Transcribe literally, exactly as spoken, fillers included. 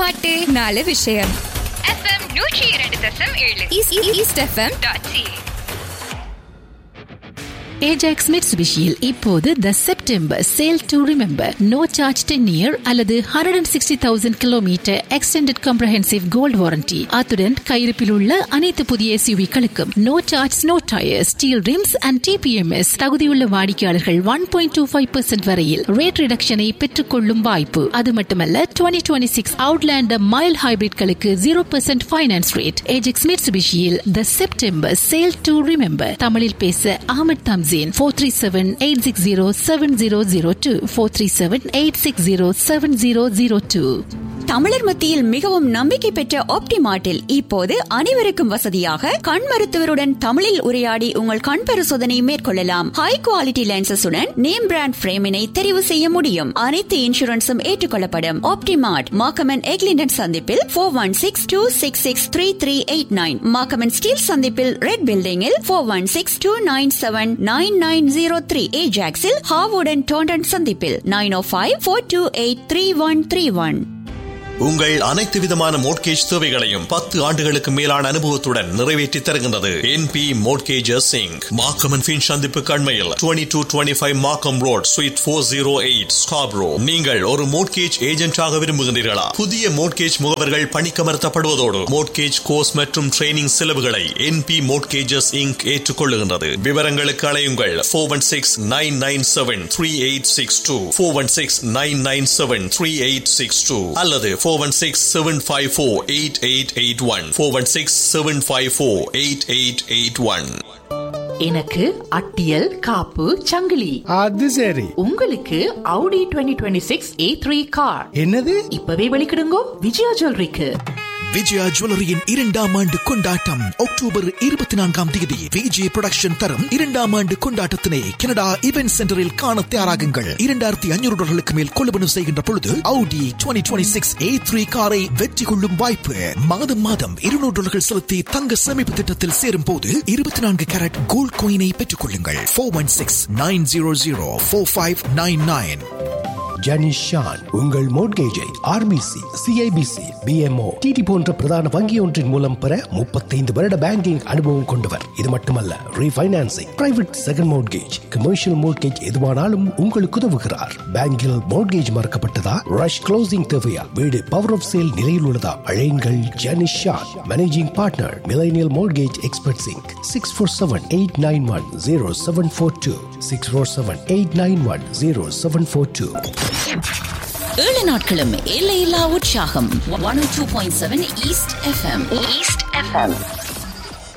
பாட்டு நாலு விஷயம். எஃப்எம் நூற்றி இரண்டு தசம் ஏழு east FM dot C. Ajax மிட்சுபிஷியில் இப்போது த September sale to remember no charge ten year அல்லது hundred and sixty thousand kilometre extended comprehensive gold warranty. அத்துடன் கையிருப்பில் உள்ள அனைத்து புதிய எஸ்யூவிகளுக்கும் no charge no tyre steel rims and DBMS. தகுதியுள்ள வாடிக்கையாளர்கள் one point two five percent வரையில் ரேட் ரிடக்ஷனை பெற்றுக் கொள்ளும் வாய்ப்பு. அது மட்டுமல்ல twenty twenty six Outlander mile ஹைபிரிட்களுக்கு zero percent finance rate. Ajax மிட்சுபிஷியில் the September sale to remember. தமிழில் பேச Ahmed Thums four three seven eight six zero seven zero zero two four three seven eight six zero seven zero zero two. தமிழர் மத்தியில் மிகவும் நம்பிக்கை பெற்ற ஆப்டிமார்ட்டில் இப்போது அனைவருக்கும் வசதியாக கண் மருத்துவருடன் தமிழில் உரையாடி உங்கள் கண் பரிசோதனை மேற்கொள்ளலாம். ஹை குவாலிட்டி லென்சஸுடன் நேம் பிராண்ட் பிரேமினை தெரிவு செய்ய முடியும். அனைத்து இன்சூரன்ஸும் ஏற்றுக்கொள்ளப்படும். ஆப்டிமார்ட் மாக்கமன் எக்லிண்டன் சந்திப்பில் four one six two six six three three eight nine, மாக்கமன் steel சந்திப்பில் ரெட் பில்டிங்கில் four one six two nine seven nine nine zero three, ஏஜாக்ஸில் ஹாவுடன் Taunton சந்திப்பில் நைன் ஓ five four two eight three one three one. உங்கள் அனைத்து விதமான mortgage தேவைகளையும் பத்து ஆண்டுகளுக்கு மேலான அனுபவத்துடன் நிறைவேற்றி தருகின்றது என்பி மோட்கேஜஸ் சிங். மார்க்கம் ஃபின் சந்திப்பு கண்மையில் டுவெண்ட்டி டூ டுவெண்ட்டி ஃபைவ் மார்க்கம் road sweet four zero eight Scarborough. நீங்கள் ஒரு மோட்கேஜ் ஏஜென்டாக விரும்புகின்றீர்களா? புதிய மோட்கேஜ் முகவர்கள் பணிக்கமர்த்தப்படுவதோடு மோட்கேஜ் கோர்ஸ் மற்றும் ட்ரைனிங் செலவுகளை என்பி மோட்கேஜஸ் இங்க் ஏற்றுக்கொள்ளுகின்றது. விவரங்களுக்கு அழையுங்கள் four one six nine nine seven three eight six two four one six nine nine seven three eight six two அல்லது four one six seven five four eight eight eight one four one six seven five four eight eight eight one. எனக்கு அட்டியல் காப்பு சங்கிலி. அது சரி. உங்களுக்கு Audi twenty twenty-six A three car. என்னது? இப்பவே வெளிக்கிடுங்கோ விஜயா ஜுவல்லரிக்கு. விஜயா ஜுவல்லரியின் இரண்டாம் ஆண்டு கொண்டாட்டம் அக்டோபர் இருபத்தி நான்காம் தேதி விஜய் புரொடக்ஷன் தரும் இரண்டாம் ஆண்டு கொண்டாட்டத்தினை கனடா இவென்ட் சென்டரில் காண தயாராகுங்கள். இரண்டாயிரத்தி ஐநூறு டாலர்களுக்கு மேல் கொள்வனவு செய்கின்ற பொழுது Audi twenty twenty-six A three காரை வெற்றி கொள்ளும் வாய்ப்பு. மாதம் மாதம் இருநூறு டாலர்கள் செலுத்தி தங்க சேமிப்பு திட்டத்தில் சேரும் போது இருபத்தி நான்கு கேரட் கோல்ட் காயினை பெற்றுக் கொள்ளுங்கள். four one six nine zero zero four five nine nine. Janish Shawn உங்கள் மோட்கேஜை ஆர்பிசி, சிஐபிசி, பிஎம்ஓ, டிடி போன்ற பிரதான வங்கி ஒன்றின் மூலம் பெற முப்பத்தைந்து வருட பேங்கிங் அனுபவம் கொண்டவர். இது மட்டுமல்ல, refinancing, private second mortgage, commercial mortgage எதுவானாலும் உங்களுக்கு உதவுகிறார். பேங்கில் மோட்கேஜ் மறக்கப்பட்டதா, ரஷ் க்ளோசிங் தேவையா, வீடு பவர் ஆஃப் சேல் நிலையில் உள்ளதா, அழையுங்கள் Janish Shawn. Managing partner millennial mortgage experts Inc six four seven eight nine one zero seven four two six four seven eight nine one zero seven four two. ஏழு நாட்களும் எல்லையில்லா உற்சாகம். One two point seven east FM. East FM.